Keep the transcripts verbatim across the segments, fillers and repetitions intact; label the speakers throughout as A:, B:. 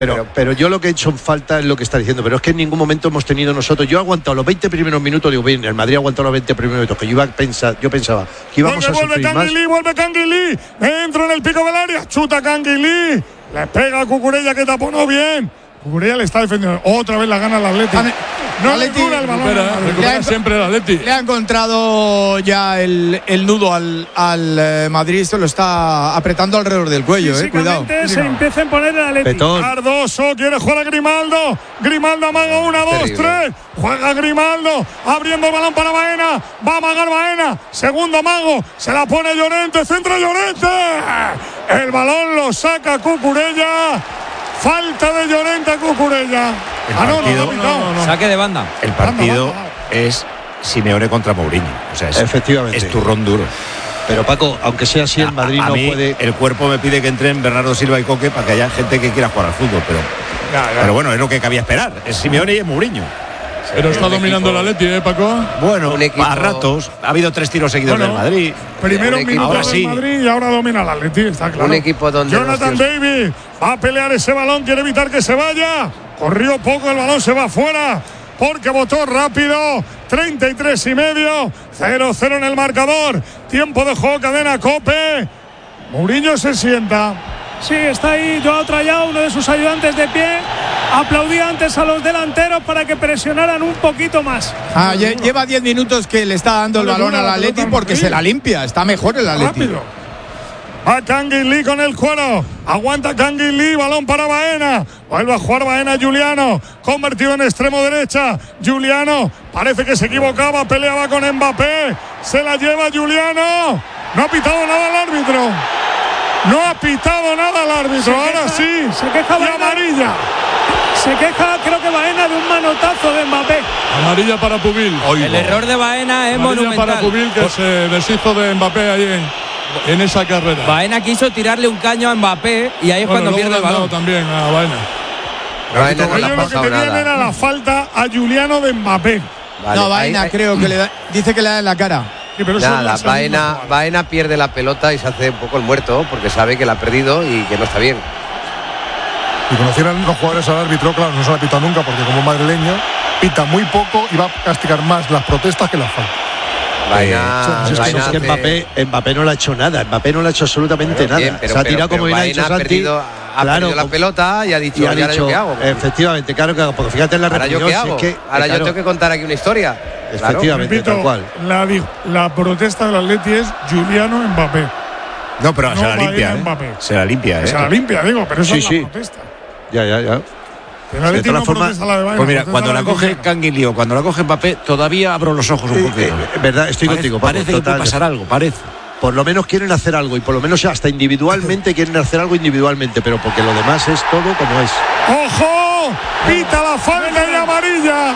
A: Pero, pero, pero yo lo que he hecho en falta es lo que está diciendo, pero es que en ningún momento hemos tenido nosotros, yo he aguantado los veinte primeros minutos, digo bien, el Madrid ha aguantado los veinte primeros minutos, que yo iba a pensar, yo pensaba que íbamos
B: vuelve,
A: a sufrir
B: vuelve Canguilí,
A: más.
B: vuelve Canguilí, entra en el pico del área, chuta Canguilí, le pega a Cucurella que taponó bien. Cucurella le está defendiendo. Otra vez la gana el Atleti. No le dura el balón.
C: Recupera, recupera le siempre el Atleti.
D: Le ha encontrado ya el, el nudo al, al eh, Madrid. Se lo está apretando alrededor del cuello, eh. Cuidado.
E: Se empieza a imponer el Atleti.
B: Cardoso quiere jugar a Grimaldo. Grimaldo amaga una, dos, Terrible. tres. Juega Grimaldo. Abriendo el balón para Baena. Va a amagar Baena. Segundo mago. Se la pone Llorente. Centro Llorente. El balón lo saca Cucurella. Falta de Llorente a Cucurella.
F: Ah, no, partido,
B: no, no, no, no.
F: Saque de banda. El partido banda, banda. es Simeone contra Mourinho. O sea, es,
A: efectivamente.
F: Es turrón duro.
A: Pero Paco, aunque sea así, el Madrid
F: a, a
A: no
F: mí,
A: puede.
F: El cuerpo me pide que entren Bernardo Silva y Coque para que haya gente que quiera jugar al fútbol. Pero, ya, ya. pero bueno, es lo que cabía esperar. Es Simeone y es Mourinho.
C: Pero está dominando el Atleti, ¿eh, Paco?
F: Bueno, a ratos. Ha habido tres tiros seguidos bueno, del Madrid.
B: Primero un minuto del
F: sí.
B: Madrid y ahora domina el Atleti, está claro.
G: Un equipo donde
B: Jonathan David va a pelear ese balón, quiere evitar que se vaya. Corrió poco, el balón se va afuera porque botó rápido. treinta y tres y medio. cero cero en el marcador. Tiempo de juego, cadena COPE. Mourinho se sienta.
E: Sí, está ahí Joao Trayao, uno de sus ayudantes de pie. Aplaudía antes a los delanteros para que presionaran un poquito más.
D: Ah, lleva diez minutos que le está dando el balón al Atleti porque se la limpia. Está mejor el Atleti.
B: A Canguilí con el cuero. Aguanta Canguilí, balón para Baena. Vuelve a jugar Baena, Juliano. Convertido en extremo derecha. Juliano parece que se equivocaba. Peleaba con Mbappé. Se la lleva Juliano. No ha pitado nada el árbitro. No ha pitado nada el árbitro. Ahora queja, sí.
E: Se queja
B: y amarilla.
E: Se queja, creo que Baena, de un manotazo de Mbappé.
C: Amarilla para Pubil.
F: Oigo. El error de Baena es amarilla monumental.
C: Para Pubil, que se deshizo de Mbappé ahí en, en esa carrera.
F: Baena quiso tirarle un caño a Mbappé y ahí es bueno, cuando pierde el balón.
C: También a Baena.
B: Baena no ellos lo que pedían nada. Era la falta a Juliano de Mbappé.
D: Vale, no, Baena creo que le da, dice que le da en la cara.
G: Sí, pero nada, Baena, Baena pierde la pelota y se hace un poco el muerto porque sabe que la ha perdido y que no está bien.
H: Si conocieran los jugadores al árbitro, claro, no se la pita nunca porque como madrileño pita muy poco y va a castigar más las protestas que las faltas.
A: Baena, eh, Baena es que Mbappé, Mbappé no le ha hecho nada, Mbappé no le ha hecho absolutamente nada.
G: Bien, pero,
A: se ha
G: pero,
A: tirado
G: pero,
A: como bien ha dicho Santi.
G: Perdido, ha claro, perdido la pelota y ha dicho,
A: y ha dicho
G: ¿yo qué hago?
A: Efectivamente, claro que hago, porque fíjate en la
G: repetición. ¿Ahora yo qué hago? Es que,
B: claro,
G: Ahora yo tengo que contar aquí una historia.
A: Efectivamente,
B: Repito,
A: tal cual.
B: La, la protesta del Atleti es Juliano Mbappé.
F: No, pero
B: no
F: se la limpia, ¿eh? Se la limpia, ¿eh?
B: Se la limpia, digo, pero eso
A: sí,
B: es
A: sí.
B: la protesta.
A: Ya, ya, ya.
B: Pero de todas no formas, la de Baena,
F: pues mira, cuando la coge Canguilí o cuando la coge Mbappé, todavía abro los ojos un poquito.
A: Eh, eh, verdad, estoy
F: parece,
A: contigo. Paco,
F: parece que puede pasar algo, parece.
A: Por lo menos quieren hacer algo y por lo menos hasta individualmente quieren hacer algo individualmente, pero porque lo demás es todo como es.
B: ¡Ojo! Pita la falta y amarilla.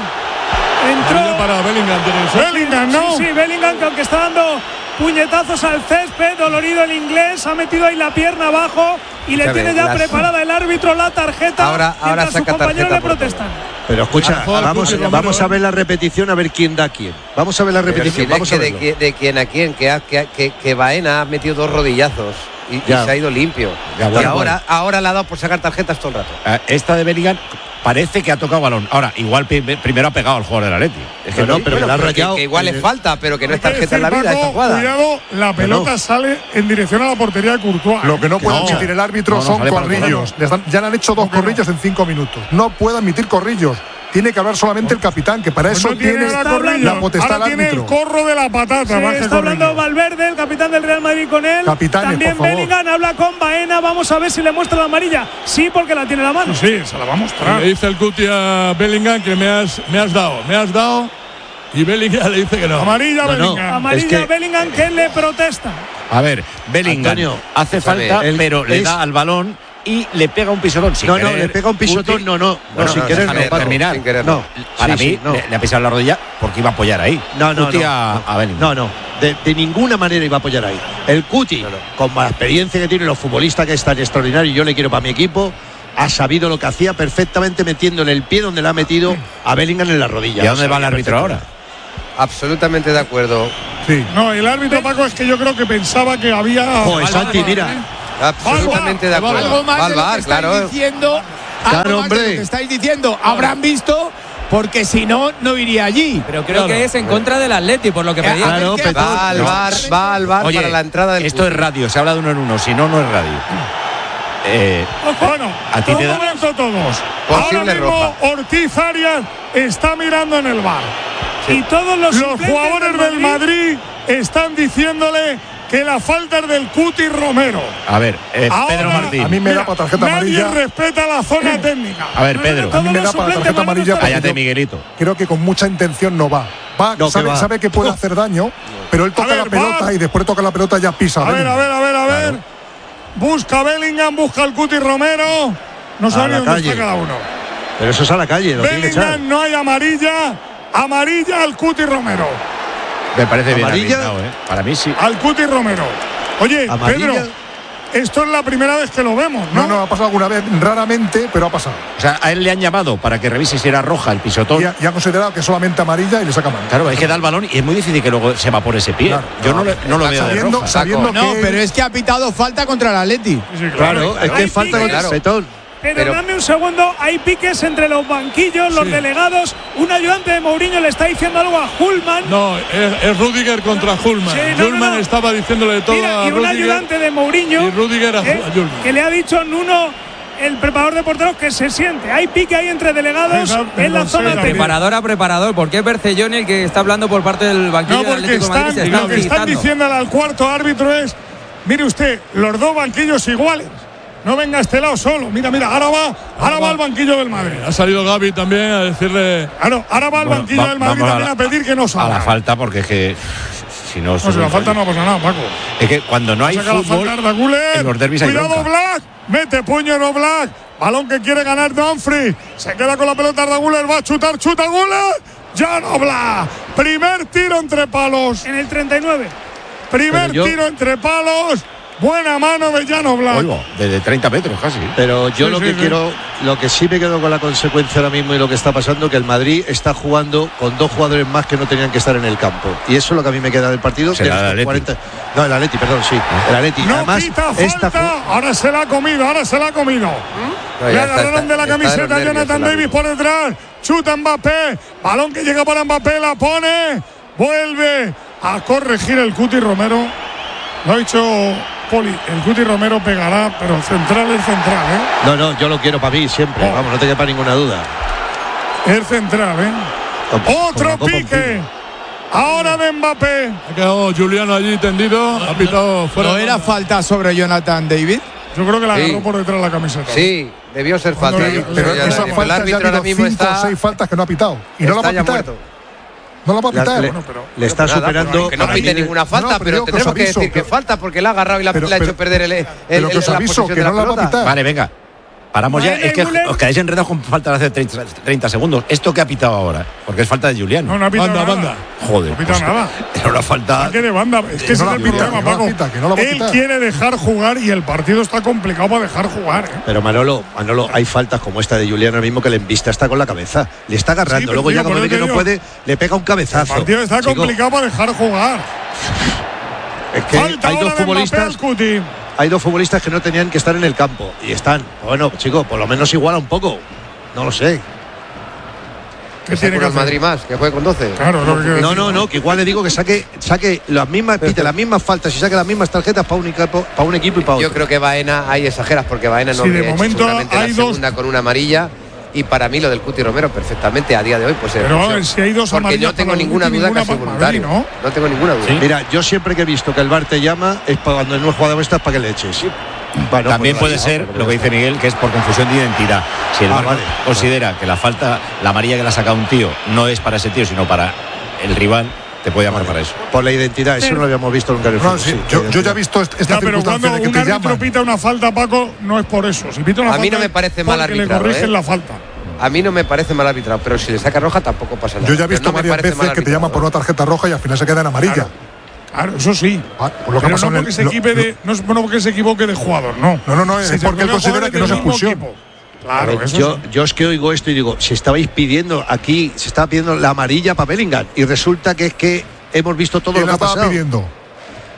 E: Entró
C: para Bellingham.
B: Bellingham, ¿no?
E: Sí, sí, Bellingham, que aunque está dando puñetazos al césped, dolorido el inglés, ha metido ahí la pierna abajo y le tiene ya las... preparada el árbitro la tarjeta.
G: Ahora, ahora
E: saca
G: sus compañeros
E: le protestan.
A: Pero escucha, vamos, vamos a ver la repetición a ver quién da a quién. Vamos a ver la repetición. Vamos a
G: de, de quién a quién, que, que, que, que Baena ha metido dos rodillazos y, y se ha ido limpio. Ya, bueno, y ahora, bueno. ahora le ha dado por sacar tarjetas todo el rato.
F: Uh, esta de Bellingham parece que ha tocado balón. Ahora, igual primero ha pegado al jugador del Atleti.
A: Es que no, no pero, bueno,
G: pero rayado, que, que igual le falta, pero que no es tarjeta en la vida, Paco, esta jugada.
B: Cuidado, la pelota no. sale en dirección a la portería de Courtois.
H: Lo que no puede no. admitir el árbitro no, no, son corrillos. Están, ya le han hecho dos corrillos en cinco minutos. No puede admitir corrillos. Tiene que hablar solamente el capitán, que para pues eso no tiene, tiene la, la potestad
B: ahora
H: del árbitro.
B: Tiene el corro de la patata.
E: Sí,
B: más que
E: está hablando
B: corrillo.
E: Valverde, el capitán del Real Madrid, con él.
H: Capitanes,
E: también
H: por favor.
E: Bellingham habla con Baena. Vamos a ver si le muestra la amarilla. Sí, porque la tiene en la mano.
B: Sí, se la va a mostrar.
C: Le dice el Cuti a Bellingham que me has, me has dado, me has dado. Y Bellingham le dice que no.
B: Amarilla, no, Bellingham.
E: No, amarilla, es que, Bellingham, que le protesta.
F: A ver, Bellingham
A: Antonio,
F: hace falta, el, pero le da al balón y le pega un pisotón sin
A: no,
F: querer.
A: No, le pega un pisotón,
F: Cuti,
A: no, no,
F: bueno,
A: no, sin
F: no,
A: querer,
F: no,
A: Paco.
F: terminar.
G: Sin querer,
F: no. Para
A: sí,
F: mí
A: sí, no.
F: le, le ha pisado la rodilla porque iba a apoyar ahí.
A: No, no,
F: Cuti
A: no,
F: a,
A: no,
F: a Bellingham.
A: no, no, de, de ninguna manera iba a apoyar ahí. El Cuti, no, no. con la experiencia que tiene, los futbolistas que es tan extraordinario, yo le quiero para mi equipo, ha sabido lo que hacía perfectamente metiéndole el pie donde le ha metido a Bellingham en la rodilla.
F: ¿Y a dónde va el árbitro ahora?
G: Absolutamente de acuerdo.
B: Sí. No, el árbitro, Paco, es que yo creo que pensaba que había.
A: Joder, Santi, mira.
G: Absolutamente de acuerdo.
D: Algo más de lo que
G: claro.
D: diciendo Claro, hombre. Lo que estáis diciendo, claro. Habrán visto. Porque si no, no iría allí.
I: Pero creo claro. que es en contra del Atleti, por lo que pedía.
G: Claro, va al bar, va al bar para la entrada del.
F: Esto club. Es radio, se habla de uno en uno, si no, no es radio.
B: Eh, bueno, a ti te da... momento todos. Ahora mismo roja. Ortiz Arias está mirando en el bar.
E: Sí. Y todos los,
B: los jugadores del Madrid, del Madrid están diciéndole que la falta es del Cuti Romero.
F: A ver, eh,
B: Ahora,
F: Pedro Martín.
H: A mí me da para tarjeta
B: nadie
H: amarilla.
B: Nadie respeta la zona técnica.
F: A ver, Pedro.
H: A mí me da para tarjeta amarilla.
F: Cállate, Miguelito.
H: Creo que con mucha intención no va. Va, no, sabe, que va. sabe que puede hacer daño, pero él toca ver, la pelota va. y después de tocar la pelota ya pisa.
B: A ver, a ver, a ver, a ver. Claro. Busca Bellingham, busca el Cuti Romero. No sabe dónde está cada uno.
A: Pero eso es a la calle. Lo
B: Bellingham no hay amarilla. Amarilla al Cuti Romero.
F: Me parece bien arbitrado, ¿eh? Para mí sí.
B: Al Cuti Romero. Oye, amarilla. Pedro, esto es la primera vez que lo vemos, ¿no?
H: No, no, ha pasado alguna vez, raramente, pero ha pasado.
F: O sea, a él le han llamado para que revise si era roja el pisotón.
H: Y ha, y ha considerado que solamente amarilla y le saca mano.
F: Claro, es que da el balón y es muy difícil que luego se evapore ese pie. Claro, Yo no, no, le, no lo veo
H: sabiendo,
F: de roja.
H: Sabiendo
D: no,
H: que...
D: pero es que ha pitado falta contra el Atleti.
B: Sí, claro,
A: claro, es que es falta contra el Petón.
E: Pero, pero dame un segundo, hay piques entre los banquillos, los sí. delegados. Un ayudante de Mourinho le está diciendo algo a Hullman.
C: No, es, es Rudiger contra Hullman. Sí, no, Hullman no, no. estaba diciéndole todo
E: Mira,
C: a
E: y
C: Rudiger.
E: un ayudante de Mourinho
C: y Rudiger a,
E: eh,
C: a Hullman.
E: Que le ha dicho Nuno, el preparador de porteros, que se siente. Hay pique ahí entre delegados Exacto, en la no zona
I: de preparador a preparador. ¿Por qué Bercelloni el que está hablando por parte del banquillo?
B: No, porque
I: del Atlético
B: están,
I: Madrid, se
B: lo
I: están
B: que están diciéndole al cuarto árbitro es: mire usted, los dos banquillos iguales. No venga a este lado solo. Mira, mira, ahora va, ahora, ahora va al banquillo del Madrid.
C: Ha salido Gavi también a decirle.
B: Claro, ahora va al bueno, banquillo va, del Madrid también a, la, a pedir que no salga.
F: A la falta, porque es que si no.
B: No, si la falta no pasa nada, Paco.
F: Es que cuando no hay fútbol, en los derbis hay
B: Cuidado,
F: bronca.
B: Black. Mete puño, no Black. Balón que quiere ganar Dumfries. Se queda con la pelota Arda Güler. Va a chutar, chuta Güler. Ya no Black. Primer tiro entre palos.
E: En el treinta y nueve.
B: Primer yo... tiro entre palos. Buena mano de Jan Oblak.
F: Oigo, desde treinta metros casi.
A: Pero yo
B: sí,
A: lo
B: sí,
A: que
B: sí.
A: quiero, lo que sí me quedo con la consecuencia ahora mismo y lo que está pasando, que el Madrid está jugando con dos jugadores más que no tenían que estar en el campo. Y eso es lo que a mí me queda del partido.
F: ¿Será el
A: cuarenta No, el Atleti, perdón, sí. El Atleti.
B: No
A: Además,
B: quita
A: esta
B: falta. Ahora se la ha comido, ahora se la ha comido. ¿Mm? No, Le agarraron de la camiseta Jonathan Davis por detrás. Chuta Mbappé. Balón que llega para Mbappé, la pone. Vuelve a corregir el Cuti Romero. Lo ha dicho Poli, el Cuti Romero pegará, pero central es central, ¿eh?
A: No, no, yo lo quiero para mí siempre, oh. vamos, no te quepa ninguna duda.
B: Es central, ¿eh? Como, Otro como pique. Ahora de Mbappé.
C: Ha quedado Juliano allí tendido, ha pitado fuera.
D: ¿No era falta sobre Jonathan David?
B: Yo creo que la
G: sí.
B: agarró por detrás de la camiseta.
G: Sí, debió ser falta.
H: No, pero, pero ya esa falta el árbitro ahora mismo está. Seis faltas que no ha pitado. Y no la va a pitar. No la va a pitar.
A: Le,
B: bueno, pero,
A: le está
G: nada,
A: superando.
G: Que no pite ninguna falta, no, pero, pero tendremos que, que decir que, que falta porque la ha agarrado y la,
H: pero,
G: la ha hecho
H: pero,
G: perder el, el,
H: pero
G: el,
H: que os
G: la
H: aviso,
G: posición
H: que
G: de
H: no
G: la
H: la
G: pelota.
H: va a pitar.
F: Vale, venga. Paramos ya, es que
E: Gulen.
F: os quedáis enredados con falta de hace treinta, treinta segundos. ¿Esto qué ha pitado ahora? Porque es falta de Juliano.
B: No, no ha pitado
C: banda,
B: nada.
C: banda.
F: Joder.
B: No ha pitado
F: pues,
B: nada.
F: Era una falta.
B: ¿Qué de banda? Es que, que ese
H: no
B: es el
H: pita,
B: problema,
H: que no
B: Paco.
H: Pita, que no Él
B: quitar. quiere dejar jugar y el partido está complicado para dejar jugar. ¿eh?
A: Pero Manolo, Manolo, hay faltas como esta de Juliano ahora mismo que le embista está con la cabeza. Le está agarrando.
B: Sí,
A: Luego
B: tío,
A: ya como ve que no puede, le pega un cabezazo.
B: El partido está
A: Chico,
B: complicado para dejar jugar.
A: Es que
B: Falta
A: hay dos futbolistas. Hay dos futbolistas que no tenían que estar en el campo. Y están. Bueno, chicos, por lo menos iguala un poco. No lo sé.
G: ¿Qué tiene que hacer? Madrid más, que juegue con doce.
B: Claro, no,
A: no, no, no, no, que igual le digo que saque, saque las mismas, pite las mismas faltas y saque las mismas tarjetas para un equipo, para un equipo y para otro.
G: Yo creo que Baena, ahí exageras porque Baena no
B: sí,
G: le
B: de
G: ha
B: momento
G: hecho seguramente
B: hay
G: la
B: dos...
G: segunda con una amarilla. Y para mí lo del Cuti Romero perfectamente a día de hoy pues
B: pero a ver, si hay dos
G: porque yo tengo ninguna duda que es voluntario. ¿no? no tengo ninguna duda.
A: ¿Sí? Mira, yo siempre que he visto que el V A R te llama es para cuando no es jugador estás para que le eches. Sí.
F: Bueno, también pues, puede ser lo que dice Miguel, que es por confusión de identidad. Si el
A: ah,
F: V A R
A: vale,
F: considera
A: vale.
F: que la falta, la amarilla que le ha sacado un tío no es para ese tío, sino para el rival, te puede llamar vale. para eso.
A: Por la identidad, eso no lo habíamos visto nunca en el fútbol.
H: No, sí, sí, yo, yo ya he visto esta
B: ya, pero cuando
H: de que
B: un
H: te
B: árbitro
H: llaman.
B: pita una falta, Paco, no es por eso. Si pita una
G: a
B: falta,
G: mí no me parece mal arbitrado.
B: Le corrigen
G: ¿eh?
B: la falta.
G: A mí no me parece mal arbitrado, pero si le saca roja tampoco pasa nada.
H: Yo ya he visto
G: no
H: varias veces que te llaman por una tarjeta roja y al final se queda en amarilla.
B: Claro, claro eso sí.
H: Ah, pues lo que
B: pero no porque,
H: el,
B: se
H: lo,
B: equipe
H: lo,
B: de, no es bueno porque se equivoque de jugador, no.
H: No, no, no,
B: si
H: es porque él considera que no es expulsión.
A: Claro, ver, yo, sí. yo es que oigo esto y digo, si estabais pidiendo aquí, se estaba pidiendo la amarilla para Bellingham y resulta que es que hemos visto todo lo que ha pasado.
H: Pidiendo?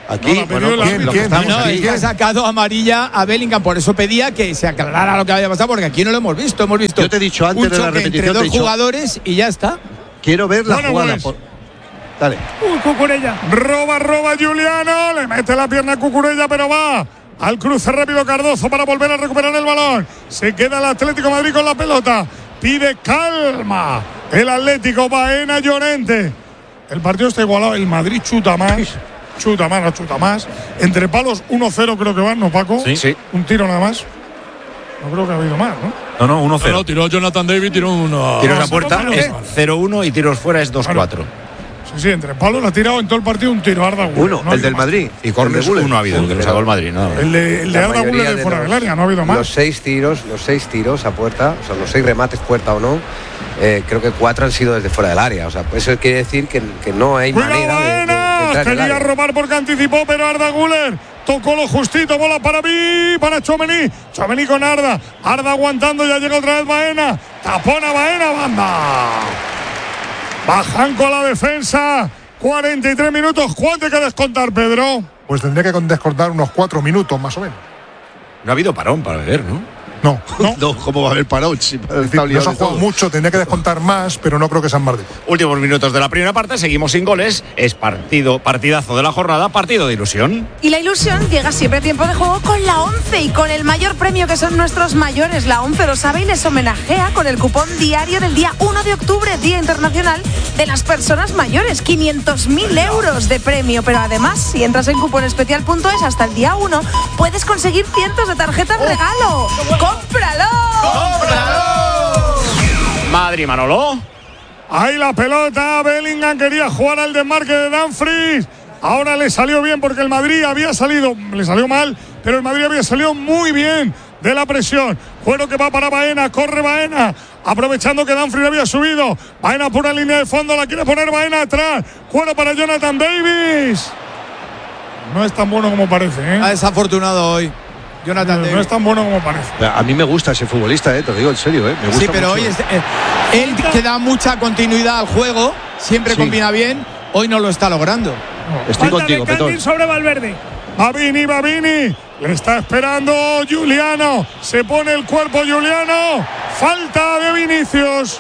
A: Aquí,
B: No,
A: bueno,
B: ¿quién,
A: pues,
B: quién?
A: lo que estamos
D: No,
A: aquí.
D: es que ha sacado amarilla a Bellingham, por eso pedía que se aclarara lo que había pasado, porque aquí no lo hemos visto. Hemos visto
A: Yo te he dicho antes
D: un
A: de la
D: choque
A: repetición,
D: entre
A: te he
D: dos
A: dicho-
D: jugadores y ya está.
A: Quiero ver la
B: Bueno,
A: jugada.
B: pues.
A: por- Dale.
E: Uy, Cucurella.
B: Roba, roba Juliano. Le mete la pierna a Cucurella, pero va al cruce rápido Cardozo para volver a recuperar el balón. Se queda el Atlético de Madrid con la pelota. Pide calma. El Atlético, Baena, Llorente. El partido está igualado. El Madrid chuta más. Chuta más, no chuta más. Entre palos uno cero creo que van, ¿no, Paco?
F: Sí, sí.
B: Un tiro nada más. No creo que ha habido más, ¿no?
F: No, no, uno
C: No,
F: cero.
C: no, tiró Jonathan David, tiró uno.
F: Tiros
B: no,
F: a puerta
B: no, no,
F: es
B: no.
F: cero uno y tiros fuera es dos cuatro.
B: Sí, sí, entre palos ha tirado en todo el partido un tiro. Arda Güler.
A: Uno,
B: No ha
A: el
B: habido
A: del
B: más.
A: Madrid.
F: Y corners uno ha habido, el que lo sacó el Madrid, ¿no?
B: El de, el de
G: La
B: Arda
G: mayoría
B: Güler de
G: de
B: fuera
G: los-
B: del área, no ha habido más.
G: Los seis tiros, los seis tiros a puerta, o sea, los seis remates puerta o no, eh, creo que cuatro han sido desde fuera del área. O sea, eso quiere decir que, que no hay
B: Cuidado,
G: manera de, de- de
B: Baena.
G: entrar en el
B: Quería
G: área.
B: robar porque anticipó, pero Arda Güler tocó lo justito. Bola para mí, para Tchouaméni. Tchouaméni con Arda. Arda aguantando, ya llega otra vez Baena. Tapona Baena, banda. Bajan con la defensa. cuarenta y tres minutos. ¿Cuánto hay que descontar, Pedro?
H: Pues tendría que descontar unos cuatro minutos más o menos.
F: No ha habido parón para beber, ¿no?
H: No.
B: No.
A: No, ¿cómo va a haber parón? Si
H: Es
A: está
H: decir, no
A: liado
H: se ha
A: de
H: jugado
A: todo.
H: mucho, tendría que descontar más, pero no creo que sean más de cuatro.
F: Últimos minutos de la primera parte, seguimos sin goles. Es partido, partidazo de la jornada, partido de ilusión.
J: Y la ilusión llega siempre a tiempo de juego con la ONCE y con el mayor premio que son nuestros mayores. La ONCE lo sabe y les homenajea con el cupón diario del día uno de octubre, Día Internacional de las Personas Mayores. quinientos mil euros de premio. Pero además, si entras en cuponespecial punto es hasta el día uno, puedes conseguir cientos de tarjetas regalo. ¡Cómpralo!
F: Madrid, Manolo.
B: Ahí la pelota. Bellingham quería jugar al desmarque de Dumfries. Ahora le salió bien porque el Madrid había salido, le salió mal, pero el Madrid había salido muy bien de la presión. Juego que va para Baena, corre Baena, aprovechando que Dumfries había subido. Baena pura línea de fondo, la quiere poner Baena atrás. Juego para Jonathan Davis. No es tan bueno como parece, ¿eh?
D: Ha desafortunado hoy Jonathan
B: No,
D: Davis.
B: no es tan bueno como parece.
A: A mí me gusta ese futbolista, eh, te lo digo en serio, eh. Me gusta
D: Sí, pero
A: mucho.
D: hoy es, eh, él que da mucha continuidad al juego, siempre
A: Sí.
D: combina bien, hoy no lo está logrando.
A: Estoy
E: Falta
A: contigo,
E: de Kangin
A: Petón.
E: sobre Valverde.
B: Babini, Babini, le está esperando Juliano, se pone el cuerpo Juliano, falta de Vinicius.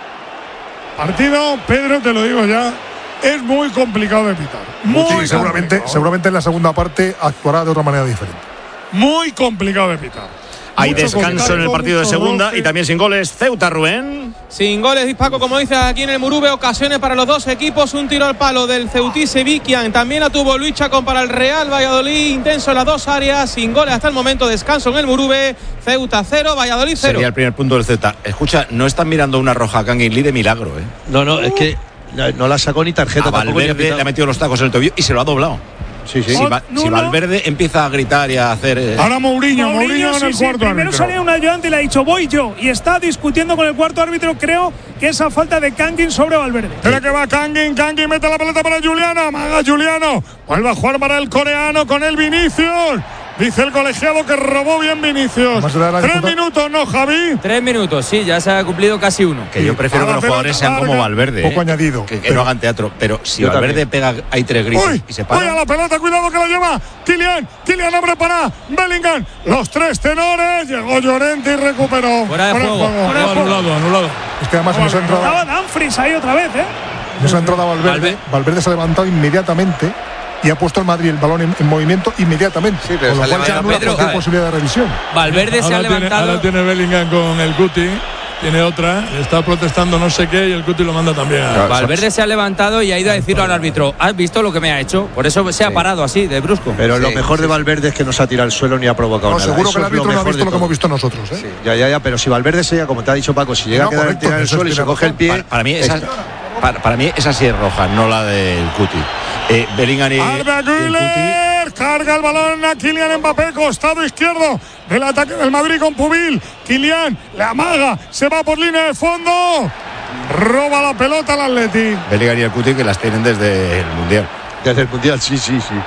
B: Partido, Pedro, te lo digo ya, es muy complicado de pitar. Muy
H: Sí, seguramente,
B: complicado.
H: seguramente en la segunda parte actuará de otra manera diferente.
B: Muy complicado de pitar.
F: Hay
B: Mucho
F: descanso
B: contacto,
F: en el partido de
B: mucho
F: segunda
B: roce.
F: y también sin goles. Ceuta, Rubén.
I: Sin goles, Paco, como dice aquí en el Murube, ocasiones para los dos equipos, un tiro al palo del Ceutí Vikian, también la tuvo Luis Chacón para el Real Valladolid, intenso en las dos áreas, sin goles hasta el momento, descanso en el Murube, Ceuta cero, Valladolid cero.
F: Sería el primer punto del Ceuta. Escucha, no están mirando una roja a Kangin Lee de milagro, ¿eh?
A: No, no, es que no, no la sacó ni tarjeta.
F: A
A: tampoco, ni ha
F: Valverde
A: pitado.
F: le ha metido los tacos en el tobillo y se lo ha doblado.
A: Sí, sí.
F: Si, Va-
E: No,
F: si
E: no.
F: Valverde empieza a gritar y a hacer... eh,
B: Ahora Mourinho, Mourinho, en
E: sí,
B: el
E: sí,
B: cuarto
E: primero
B: árbitro.
E: salía un ayudante y le ha dicho voy yo y está discutiendo con el cuarto árbitro. Creo que esa falta de Kangin sobre Valverde.
B: Espera que va Kangin, Kangin mete la pelota para Juliano, amaga Juliano, vuelve a jugar para el coreano con el Vinicius. Dice el colegiado que robó bien Vinicius.
H: Además, era la
B: Tres
H: disputa-
B: minutos, ¿no, Javi?
I: Tres minutos, sí, ya se ha cumplido casi uno.
F: que yo prefiero
B: A
F: que
B: la
F: los
B: pelota
F: jugadores sean como
B: larga.
F: Valverde.
H: Poco
F: ¿eh?
H: añadido.
F: Que, que
H: Pero-
F: no hagan teatro. Pero si
A: Yo
F: Valverde
A: también.
F: pega, hay tres grises
B: Uy,
F: y se
B: uy, a
F: para.
B: la pelota, cuidado que la lleva Kylian, Kylian abre para Bellingham, los tres tenores, llegó Llorente y recuperó.
I: Fuera de juego.
E: Fuera de
C: No,
E: juego.
C: anulado, anulado.
H: Es que además en esa entrada,
E: Estaba Dumfries ahí otra vez, ¿eh?
H: en esa entrada Valverde,
I: Valverde.
H: Valverde se ha levantado inmediatamente y ha puesto el Madrid el balón en, en movimiento inmediatamente.
G: Sí, pero
H: con
G: se
H: lo
G: ha
H: cual ya
G: levantado
H: anula
I: Pedro,
H: cualquier
I: ¿sabes?
H: posibilidad de revisión.
I: Valverde se ha
C: Ahora tiene,
I: levantado.
C: ahora tiene Bellingham con el Cuti, tiene otra, le está protestando no sé qué y el Cuti lo manda también. a-
I: Valverde se ha levantado y ha ido a decirlo al árbitro. ¿Has visto lo que me ha hecho? Por eso se ha parado así, de brusco.
A: Pero lo
G: Sí,
A: mejor
G: sí,
A: de
G: sí.
A: Valverde es que no se ha tirado al suelo ni ha provocado
H: No,
A: nada.
H: seguro
A: Eso
H: que el
A: es lo
H: árbitro no ha
A: mejor
H: visto
A: de
H: lo que
A: todo.
H: hemos visto nosotros. ¿eh?
A: Ya, ya, ya, pero si Valverde se llega, como te ha dicho Paco, si llega
H: No,
A: a quedar
H: correcto,
A: tirado al
H: eso
A: suelo y se
H: tiene
A: coge el
H: razón.
A: pie.
F: Para, para mí esa,
A: está-
F: para, para mí esa sí es roja, no la del Cuti. Eh, Bellingham y,
B: Arda
F: y el Cuti.
B: Güler, carga el balón a Kylian Mbappé, costado izquierdo del ataque del Madrid con Pubil. Kylian le amaga, se va por línea de fondo, roba la pelota al Atleti.
F: Bellingham y el Cuti que las tienen desde el Mundial.
A: Desde el Mundial, sí, sí, sí.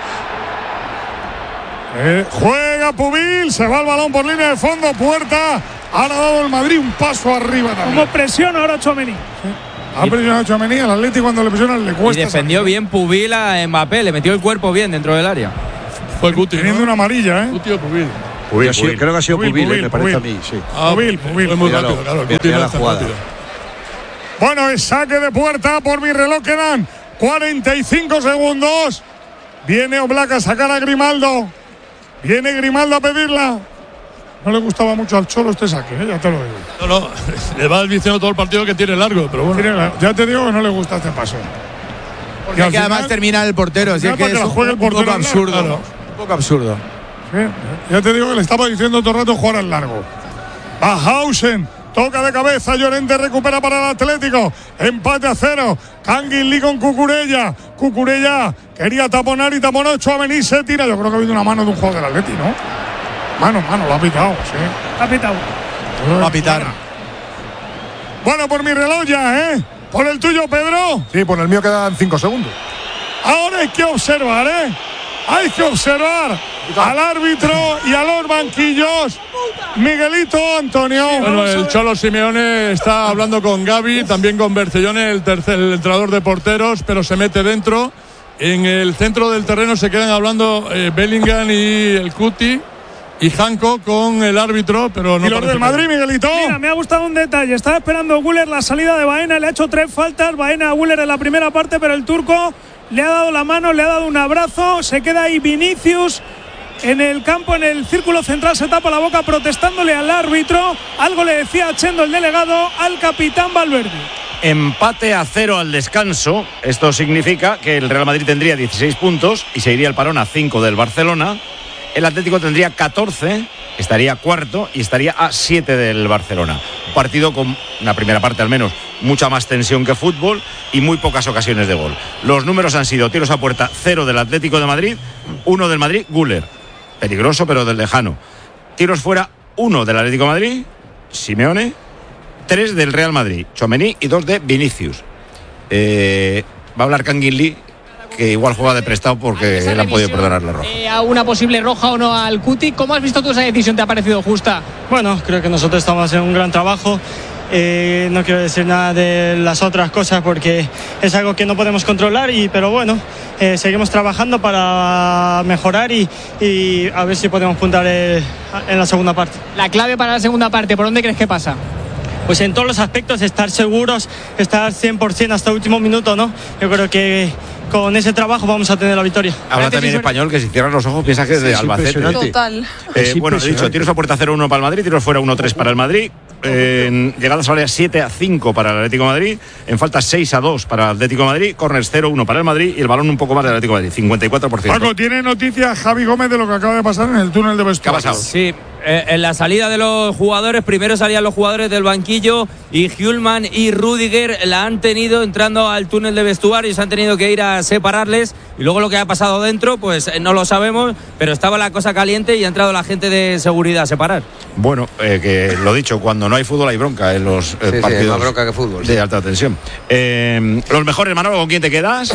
B: Eh, juega Pubil, se va el balón por línea de fondo, puerta. Ahora ha dado el Madrid un paso arriba
E: Como
B: también.
E: presión ahora Tchouaméni.
B: Ha presionado a Tchouaméni, al Atleti cuando le presionan le cuesta.
K: Y defendió
B: salir.
K: bien Pubil a Mbappé, le metió el cuerpo bien dentro del área.
C: Fue Guti,
B: Teniendo
C: ¿no?
B: una amarilla, ¿eh?
C: Guti o Pubil.
A: Pubil, Pubil. Creo que ha sido
B: Pubil,
A: Pubil,
B: Pubil,
A: me parece
B: Pubil.
A: a mí, sí.
C: Ah,
B: Pubil, Pubil.
C: Fue muy
A: Míralo,
C: rápido, claro.
A: mira
C: Guti no
A: la
C: es tan
A: jugada.
C: rápido.
B: Bueno, es saque de puerta. Por mi reloj quedan cuarenta y cinco segundos. Viene Oblak a sacar a Grimaldo. Viene Grimaldo a pedirla. No le gustaba mucho al Cholo este saque, ¿eh? Ya te lo digo.
C: No, no, le va diciendo todo el partido que tiene largo, pero bueno.
B: Tiene la- ya te digo que no le gusta este paso.
D: Porque
B: al
D: que además
B: final-
D: termina el portero. Así
B: Ya
D: es que
B: para que
D: es
B: la
D: un,
B: juegue el
D: un poco
B: portero al largo,
D: absurdo.
B: claro.
D: Un poco absurdo.
B: Sí, ya te digo que le estaba diciendo todo el rato jugar al largo. Bajhausen, toca de cabeza, Llorente recupera para el Atlético. Empate a cero. Kangin Lee con Cucurella. Cucurella quería taponar y taponó. Tchouaméni se tira. Yo creo que ha habido una mano de un jugador del Atleti, ¿no? Mano, mano, lo ha pitado, sí.
E: Ha pitado.
D: Va a pitar.
B: Bueno, por mi reloj ya, ¿eh? Por el tuyo, Pedro.
H: Sí, por el mío quedan cinco segundos.
B: Ahora hay que observar, ¿eh? Hay que observar al árbitro y a los banquillos. Miguelito, Antonio.
C: Bueno, el Cholo Simeone está hablando con Gavi, también con Bercellone, el tercer el entrenador de porteros, pero se mete dentro. En el centro del terreno se quedan hablando eh, Bellingham y el Cuti y Hanco con el árbitro, pero no.
B: ¿Y los del Madrid, Miguelito?
E: Mira, me ha gustado un detalle. Estaba esperando Güler la salida de Baena. Le ha hecho tres faltas. Baena a Güler en la primera parte, pero el turco le ha dado la mano, le ha dado un abrazo. Se queda ahí Vinicius en el campo, en el círculo central. Se tapa la boca protestándole al árbitro. Algo le decía a Chendo, el delegado, al capitán Valverde.
F: Empate a cero al descanso. Esto significa que el Real Madrid tendría dieciséis puntos y se iría el parón a cinco del Barcelona. El Atlético tendría catorce, estaría cuarto y estaría a siete del Barcelona. Un partido con una primera parte al menos mucha más tensión que fútbol y muy pocas ocasiones de gol. Los números han sido tiros a puerta cero del Atlético de Madrid, uno del Madrid, Güler, peligroso pero del lejano. Tiros fuera, uno del Atlético de Madrid, Simeone, tres del Real Madrid, Tchouaméni y dos de Vinicius. Eh, va a hablar Kangin Lee, que igual juega de prestado porque le han podido perdonar la roja.
L: Eh, a una posible roja o no al Cuti. ¿Cómo has visto tú esa decisión? ¿Te ha parecido justa?
M: Bueno, creo que nosotros estamos haciendo un gran trabajo. Eh, no quiero decir nada de las otras cosas porque es algo que no podemos controlar, y, pero bueno, eh, seguimos trabajando para mejorar y, y a ver si podemos puntar eh, en la segunda parte.
L: La clave para la segunda parte, ¿por dónde crees que pasa?
M: Pues en todos los aspectos, estar seguros, estar cien por ciento hasta el último minuto, ¿no? Yo creo que con ese trabajo vamos a tener la victoria.
F: Habla también español, que si cierran los ojos piensa que es de
A: Es
F: Albacete.
J: Total.
F: Eh, bueno, he dicho, tiros a puerta cero uno para el Madrid, tiros fuera uno tres para el Madrid. En llegadas al área siete a cinco para el Atlético de Madrid. En faltas seis a dos para el Atlético de Madrid. Corners cero uno para el Madrid. Y el balón un poco más del Atlético de Madrid, cincuenta y cuatro por ciento.
B: Paco, ¿tiene noticias Javi Gómez de lo que acaba de pasar en el túnel de vestuario?
F: ¿Qué ha pasado?
K: Sí, eh, en la salida de los jugadores, primero salían los jugadores del banquillo y Hjulman y Rudiger la han tenido entrando al túnel de vestuario y se han tenido que ir a separarles. Y luego lo que ha pasado dentro, pues eh, no lo sabemos, pero estaba la cosa caliente y ha entrado la gente de seguridad a separar.
F: Bueno, eh, que lo dicho, cuando no hay fútbol hay bronca en los eh,
G: Sí, sí,
F: partidos
G: más bronca que fútbol,
F: de
G: sí.
F: alta tensión. Eh, los mejores, Manolo, ¿con quién te quedas?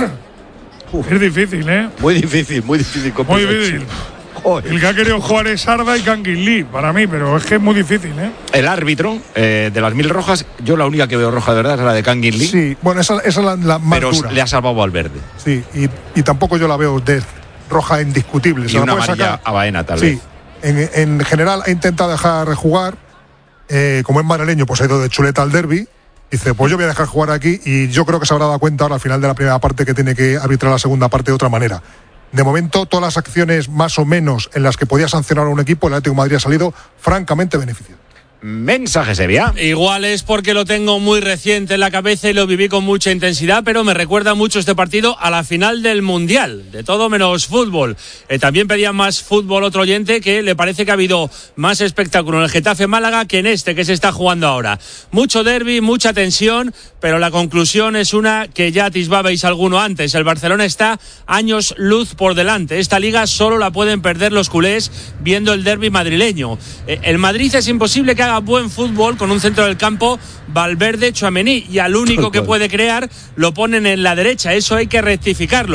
B: Es difícil, ¿eh?
A: Muy difícil, muy difícil.
B: Muy
A: complicado.
B: difícil. El que ha querido jugar es Arda y Kangin Lee, para mí, pero es que es muy difícil, ¿eh?
F: El árbitro eh, de las mil rojas, yo la única que veo roja de verdad es la de Kangin Lee.
H: Sí, bueno, esa, esa es la, la más
F: pero
H: dura.
F: le ha salvado al verde.
H: Sí, y, y tampoco yo la veo de roja indiscutible.
F: Y
H: Se la
F: una
H: puede
F: amarilla
H: sacar.
F: a Baena, tal
H: Sí,
F: vez.
H: en, en general ha intentado dejar jugar. Eh, como es madrileño, pues ha ido de chuleta al derbi. Dice, pues yo voy a dejar jugar aquí, y yo creo que se habrá dado cuenta ahora al final de la primera parte que tiene que arbitrar la segunda parte de otra manera. De momento, todas las acciones más o menos en las que podía sancionar a un equipo, el Atlético de Madrid ha salido francamente beneficiado.
F: Mensaje, Sevilla.
I: Igual es porque lo tengo muy reciente en la cabeza y lo viví con mucha intensidad, pero me recuerda mucho este partido a la final del Mundial, de todo menos fútbol. Eh, también pedía más fútbol otro oyente, que le parece que ha habido más espectáculo en el Getafe Málaga que en este que se está jugando ahora. Mucho derbi, mucha tensión, pero la conclusión es una que ya atisbabais alguno antes. El Barcelona está años luz por delante. Esta liga solo la pueden perder los culés viendo el derbi madrileño. Eh, el Madrid es imposible que haga buen fútbol con un centro del campo Valverde, Tchouaméni, y al único que puede crear lo ponen en la derecha. Eso hay que rectificarlo.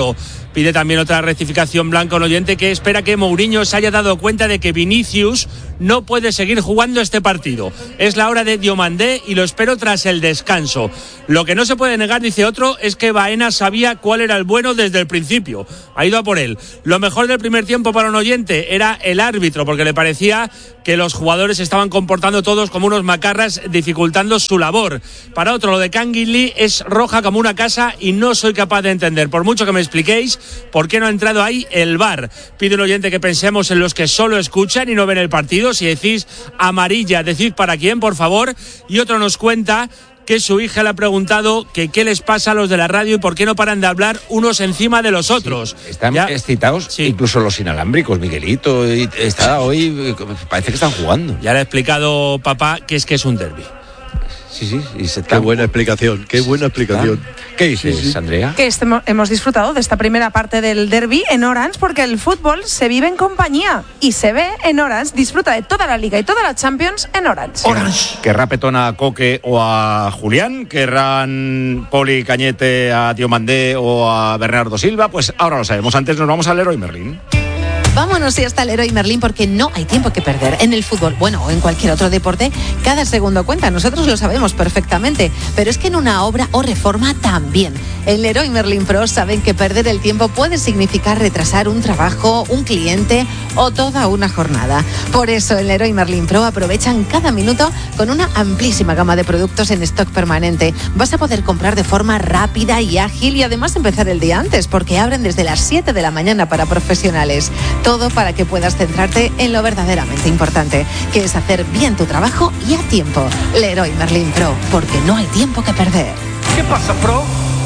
N: Pide también otra rectificación blanca un oyente que espera que Mourinho se haya dado cuenta de que Vinicius no puede seguir jugando este partido. Es la hora de Diomandé y lo espero tras el descanso. Lo que no se puede negar, dice otro, es que Baena sabía cuál era el bueno desde el principio. Ha ido a por él. Lo mejor del primer tiempo para un oyente era el árbitro, porque le parecía que los jugadores se estaban comportando todos como unos macarras, dificultando su labor. Para otro, lo de Kangin Lee es roja como una casa y no soy capaz de entender, por mucho que me expliquéis, por qué no ha entrado ahí el V A R. Pide un oyente que pensemos en los que solo escuchan y no ven el partido. Si decís amarilla, decid para quién, por favor. Y otro nos cuenta que su hija le ha preguntado que qué les pasa a los de la radio y por qué no paran de hablar unos encima de los otros.
F: Sí, están
N: ya,
F: excitados, sí. Incluso los inalámbricos, Miguelito, y está hoy, parece que están jugando.
N: Ya le ha explicado papá que es que es un derbi.
F: Sí, sí, y se
A: qué buena explicación, qué buena explicación.
F: ¿Qué dices, sí, sí. Andrea?
J: Que este, hemos disfrutado de esta primera parte del derbi en Orange porque el fútbol se vive en compañía y se ve en Orange. Disfruta de toda la Liga y toda la Champions en Orange.
F: Orange. ¿Querrá Petón a Coque o a Julián? ¿Querrán Poli Cañete a Diomandé o a Bernardo Silva? Pues ahora lo sabemos. Antes nos vamos al Leroy Merlin.
O: Vámonos y hasta el Leroy Merlin porque no hay tiempo que perder. En el fútbol, bueno, o en cualquier otro deporte, cada segundo cuenta. Nosotros lo sabemos perfectamente. Pero es que en una obra o reforma también. En Leroy Merlin Pro saben que perder el tiempo puede significar retrasar un trabajo, un cliente o toda una jornada. Por eso en Leroy Merlin Pro aprovechan cada minuto con una amplísima gama de productos en stock permanente. Vas a poder comprar de forma rápida y ágil y además empezar el día antes porque abren desde las siete de la mañana para profesionales. Todo para que puedas centrarte en lo verdaderamente importante, que es hacer bien tu trabajo y a tiempo. Leroy Merlin Pro, porque no hay tiempo que perder.
P: ¿Qué pasa, Pro?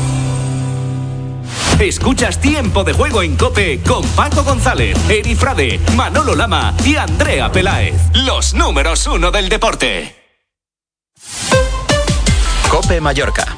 P: Escuchas Tiempo de Juego en COPE con Paco González, Eri Frade, Manolo Lama y Andrea Peláez. Los números uno del deporte.
Q: COPE Mallorca.